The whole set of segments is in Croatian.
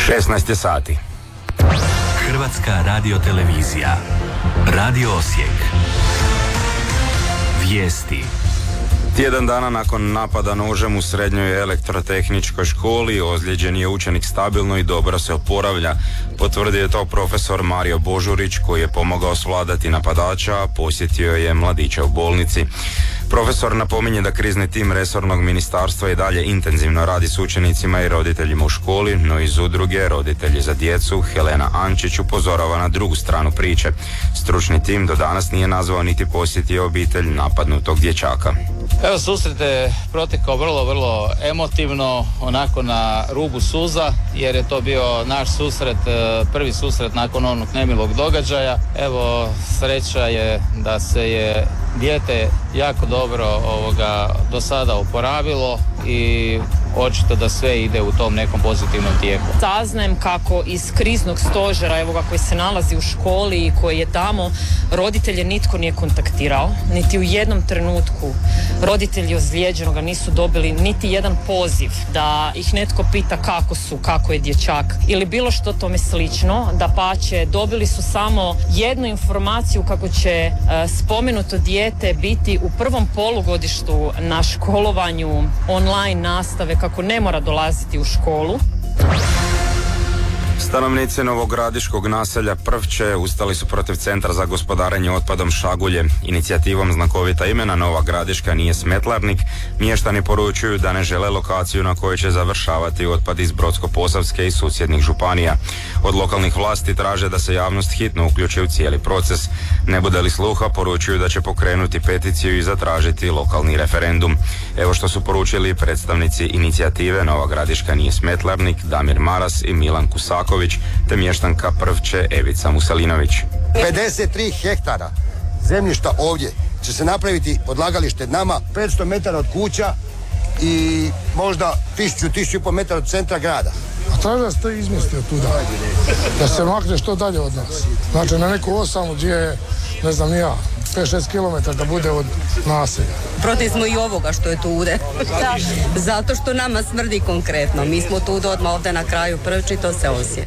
16 sati. Hrvatska radiotelevizija. Radio Osijek. Vijesti. Tjedan dana nakon napada nožem u srednjoj elektrotehničkoj školi, ozlijeđen je učenik stabilno i dobro se oporavlja. Potvrdio je to profesor Mario Božurić, koji je pomogao svladati napadača, a posjetio je mladića u bolnici. Profesor napominje da krizni tim resornog ministarstva i dalje intenzivno radi s učenicima i roditeljima u školi, no iz udruge Roditelji za djecu Helena Ančić upozorava na drugu stranu priče. Stručni tim do danas nije nazvao niti posjetio obitelj napadnutog dječaka. Evo, susret je protekao vrlo emotivno, onako na rubu suza, jer je to bio naš susret, prvi susret nakon onog nemilog događaja. Evo, sreća je da se je dijete jako dobro do sada oporavilo i očito da sve ide u tom nekom pozitivnom tijeku. Saznajem kako iz kriznog stožera, koji se nalazi u školi i koji je tamo, roditelje nitko nije kontaktirao, niti u jednom trenutku roditelji ozlijeđenoga nisu dobili niti jedan poziv da ih netko pita kako je dječak ili bilo što tome slično. Dapače, dobili su samo jednu informaciju kako će spomenuto dijete biti u prvom polugodištu na školovanju online nastave, kako ne mora dolaziti u školu. Stanovnici novogradiškog naselja Prvče ustali su protiv Centra za gospodarenje otpadom Šagulje. Inicijativom znakovita imena Nova Gradiška nije smetlarnik, mještani poručuju da ne žele lokaciju na kojoj će završavati otpad iz Brodsko-posavske i susjednih županija. Od lokalnih vlasti traže da se javnost hitno uključi u cijeli proces. Ne bude li sluha, poručuju da će pokrenuti peticiju i zatražiti lokalni referendum. Evo što su poručili predstavnici inicijative Nova Gradiška nije smetlarnik, Damir Maras i Milan Kusaković, te mještanka Prvče Evica Musalinović. 53 hektara zemljišta ovdje će se napraviti odlagalište nama 500 metara od kuća i možda 1000-1500 metara od centra grada. A traži da se to izmjesti od tuda, da se makne što dalje od nas. Znači na neku osamu gdje je, ne znam ni ja, 5-6 km da bude od naselja. Protiv smo i ovoga što je tude. Zato što nama smrdi konkretno. Mi smo tu odmah ovdje na kraju Prvči, to se osjeti.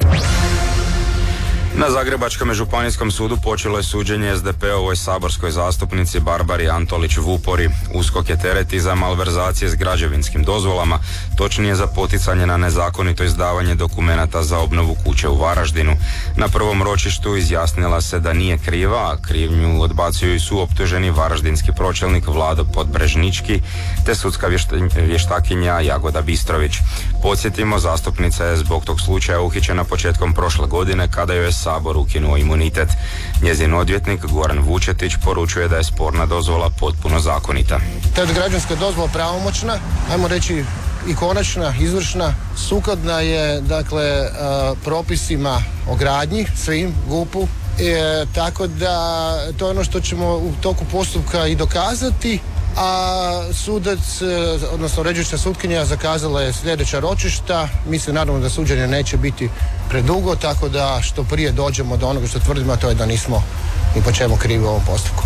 Na Zagrebačkom županijskom sudu počelo je suđenje SDP-ovoj saborskoj zastupnici Barbari Antolić-Vupori. USKOK je tereti za malverzacije s građevinskim dozvolama, točnije za poticanje na nezakonito izdavanje dokumenata za obnovu kuće u Varaždinu. Na prvom ročištu izjasnila se da nije kriva, a krivnju odbacuju i suoptuženi varaždinski pročelnik Vlado Podbrežnički te sudska vještakinja Jagoda Bistrović. Podsjetimo, zastupnica je zbog tog slučaja uhićena početkom prošle godine kada joj je Sabor ukinuo imunitet. Njezin odvjetnik Goran Vučetić poručuje da je sporna dozvola potpuno zakonita. Ta građanska dozvola pravomoćna, ajmo reći i konačna, izvršna, sukladna je propisima o gradnji, svim, GUP-u, tako da to je ono što ćemo u toku postupka i dokazati, a sudac, odnosno ređišća sutkinja zakazala je sljedeća ročišta. Mi se nadamo da suđenje neće biti predugo, tako da što prije dođemo do onoga što tvrdimo, a to je da nismo ni po čemu krivi u ovom postupku.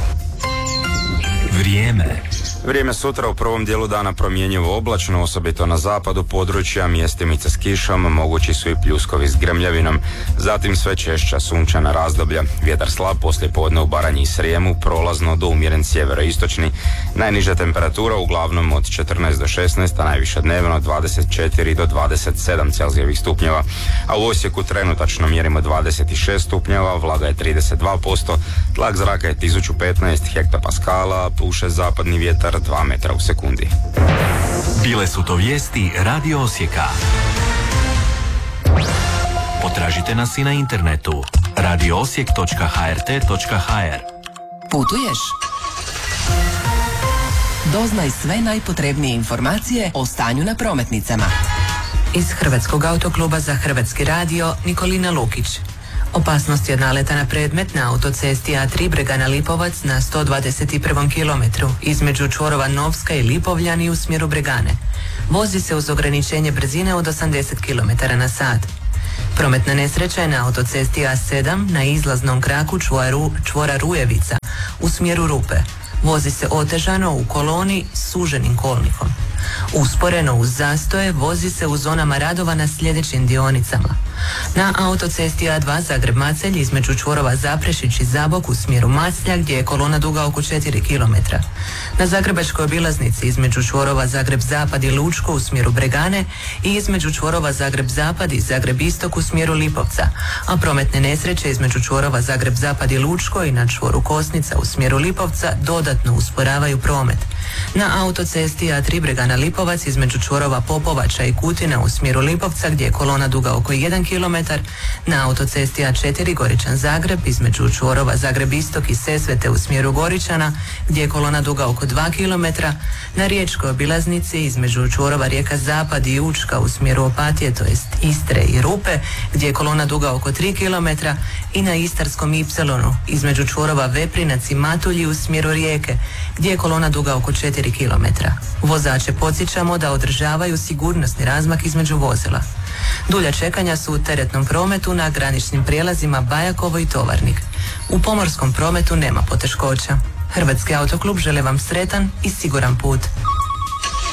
Vrijeme sutra u prvom dijelu dana promjenjivo oblačno, osobito na zapadu područja, mjestimice s kišom, mogući su i pljuskovi s grmljavinom. Zatim sve češća sunčana razdoblja, vjetar slab poslije podne u Baranji i Srijemu, prolazno do umjeren sjeveroistočni. Najniža temperatura uglavnom od 14 do 16, a najviša dnevno 24 do 27 celzijevih stupnjeva. A u Osijeku trenutačno mjerimo 26 stupnjeva, vlaga je 32%, tlak zraka je 1015 hektopaskala, puše zapadni vjetar 2 metra u sekundi. Bile su to vijesti Radio Osijeka. Potražite nas i na internetu radioosijek.hrt.hr. Putuješ? Doznaj sve najpotrebnije informacije o stanju na prometnicama. Iz Hrvatskog autokluba za Hrvatski radio Nikolina Lukić. Opasnost je od naleta na predmet na autocesti A3 Bregana Lipovac na 121. kilometru između čvorova Novska i Lipovljani u smjeru Bregane. Vozi se uz ograničenje brzine od 80 km/h. Prometna nesreća je na autocesti A7 na izlaznom kraku čvora Rujevica u smjeru Rupe. Vozi se otežano u koloni s suženim kolnikom. Usporeno uz zastoje vozi se u zonama radova na sljedećim dionicama. Na autocesti A2 Zagreb-Macelj između čvorova Zaprešić i Zabok u smjeru Maclja gdje je kolona duga oko 4 km. Na zagrebačkoj obilaznici između čvorova Zagreb-Zapad i Lučko u smjeru Bregane i između čvorova Zagreb-Zapad i Zagreb-Istok u smjeru Lipovca, a prometne nesreće između čvorova Zagreb-Zapad i Lučko i na čvoru Kosnica u smjeru Lipovca dodatno usporavaju promet. Na autocesti A3 Bregana-Lipovac između čvorova Popovača i Kutina u smjeru Lipovca gdje je kolona duga oko 1 km, na autocesti A4 Goričan-Zagreb između čvorova Zagreb-Istok i Sesvete u smjeru Goričana gdje je kolona duga oko 2 km, na riječkoj obilaznici između čvorova Rijeka-Zapad i Učka u smjeru Opatije, to jest Istre i Rupe, gdje je kolona duga oko 3 km i na Istarskom Ipsilonu između čvorova Veprinac i Matulji u smjeru Rijeke, gdje je kolona duga oko 4 km. Vozače podsjećamo da održavaju sigurnosni razmak između vozila. Dulja čekanja su u teretnom prometu na graničnim prijelazima Bajakovo i Tovarnik. U pomorskom prometu nema poteškoća. Hrvatski autoklub želi vam sretan i siguran put.